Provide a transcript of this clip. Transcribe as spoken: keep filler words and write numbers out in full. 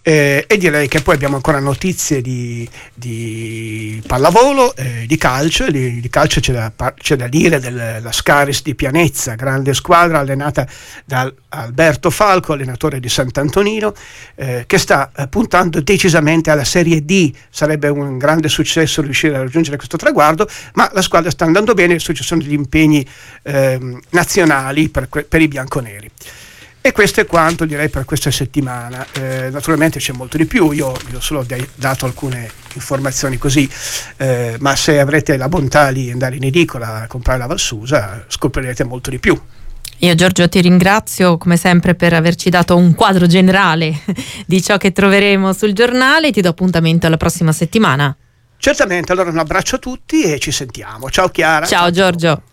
Eh, e direi che poi abbiamo ancora notizie di, di pallavolo, eh, di calcio. Di, di calcio c'è da, c'è da dire della Scaris di Pianezza, grande squadra allenata da Alberto Falco, allenatore di Sant'Antonino, eh, che sta eh, puntando decisamente alla Serie D. Sarebbe un grande successo riuscire a raggiungere questo traguardo, ma la squadra sta andando bene, ci sono degli impegni eh, nazionali per, per i bianconeri. E questo è quanto direi per questa settimana. Eh, naturalmente c'è molto di più, io vi ho solo de- dato alcune informazioni così, eh, ma se avrete la bontà di andare in edicola a comprare la Valsusa scoprirete molto di più. Io Giorgio ti ringrazio come sempre per averci dato un quadro generale di ciò che troveremo sul giornale. Ti do appuntamento alla prossima settimana. Certamente, allora un abbraccio a tutti e ci sentiamo. Ciao Chiara. Ciao, ciao Giorgio.